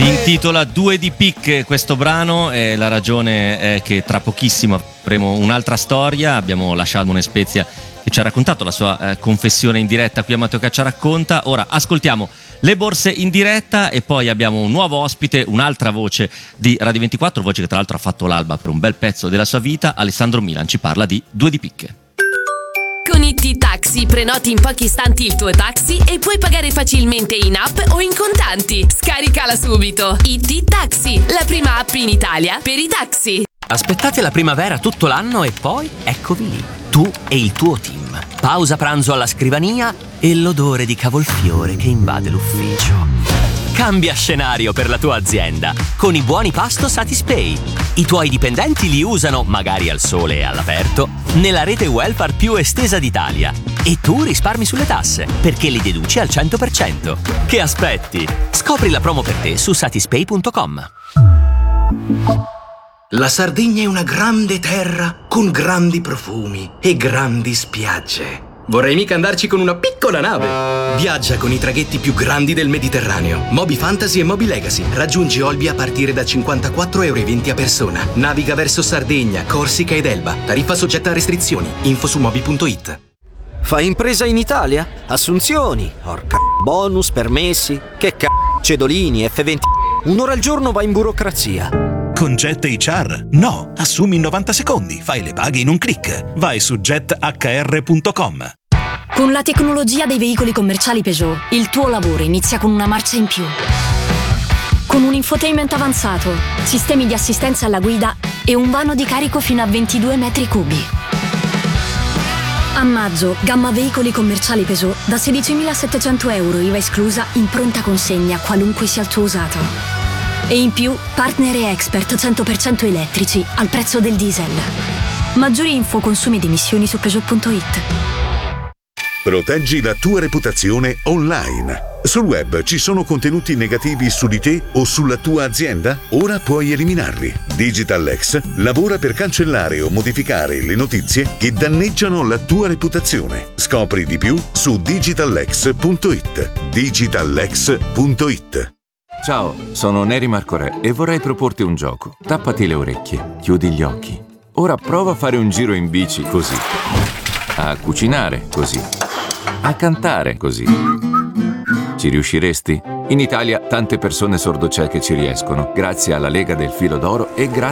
Si intitola Due di Pic questo brano, e la ragione è che tra pochissimo avremo un'altra storia. Abbiamo lasciato Simone Spezia che ci ha raccontato la sua confessione in diretta qui a Matteo Caccia Racconta. Ora ascoltiamo le borse in diretta e poi abbiamo un nuovo ospite, un'altra voce di Radio 24, voce che tra l'altro ha fatto l'alba per un bel pezzo della sua vita. Alessandro Milan ci parla di Due di Pic. Con IT Taxi prenoti in pochi istanti il tuo taxi e puoi pagare facilmente in app o in contanti. Scaricala subito. IT Taxi, la prima app in Italia per i taxi. Aspettate la primavera tutto l'anno e poi eccovi lì, tu e il tuo team. Pausa pranzo alla scrivania e l'odore di cavolfiore che invade l'ufficio. Cambia scenario per la tua azienda con i buoni pasto Satispay. I tuoi dipendenti li usano, magari al sole e all'aperto, nella rete welfare più estesa d'Italia. E tu risparmi sulle tasse, perché li deduci al 100%. Che aspetti? Scopri la promo per te su satispay.com. La Sardegna è una grande terra con grandi profumi e grandi spiagge. Vorrei mica andarci con una piccola nave. Viaggia con i traghetti più grandi del Mediterraneo. Moby Fantasy e Moby Legacy. Raggiungi Olbia a partire da 54,20 € a persona. Naviga verso Sardegna, Corsica ed Elba. Tariffa soggetta a restrizioni. Info su moby.it. Fai impresa in Italia? Assunzioni, bonus, permessi, cedolini, F20. Un'ora al giorno vai in burocrazia. Con Jet HR? No, assumi in 90 secondi, fai le paghe in un click. Vai su jethr.com. Con la tecnologia dei veicoli commerciali Peugeot, il tuo lavoro inizia con una marcia in più. Con un infotainment avanzato, sistemi di assistenza alla guida e un vano di carico fino a 22 metri cubi. A maggio, gamma veicoli commerciali Peugeot da 16.700 €, IVA esclusa, in pronta consegna, qualunque sia il tuo usato. E in più, partner e expert 100% elettrici al prezzo del diesel. Maggiori info, consumi ed emissioni su Peugeot.it. Proteggi la tua reputazione online. Sul web ci sono contenuti negativi su di te o sulla tua azienda? Ora puoi eliminarli. DigitalX lavora per cancellare o modificare le notizie che danneggiano la tua reputazione. Scopri di più su digitalx.it. digitalx.it. Ciao, sono Neri Marco Re e vorrei proporti un gioco. Tappati le orecchie, chiudi gli occhi. Ora prova a fare un giro in bici così. A cucinare così. A cantare così. Ci riusciresti? In Italia tante persone sordocieche ci riescono, grazie alla Lega del Filo d'Oro e grazie